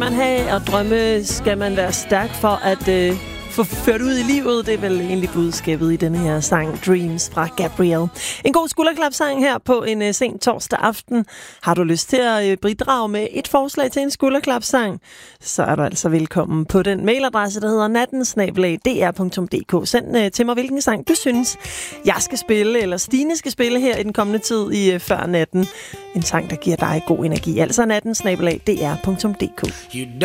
Man have, og drømme skal man være stærk for at få ført ud i livet. Det er vel egentlig budskabet i denne her sang Dreams fra Gabrielle. En god skulderklapsang her på en sen torsdag aften. Har du lyst til at bidrage med et forslag til en skulderklapsang, så er du altså velkommen på den mailadresse, der hedder natten@dr.dk. Send til mig, hvilken sang du synes, jeg skal spille, eller Stine skal spille her i den kommende tid i Før Natten. En sang, der giver dig god energi. Altså natten@dr.dk.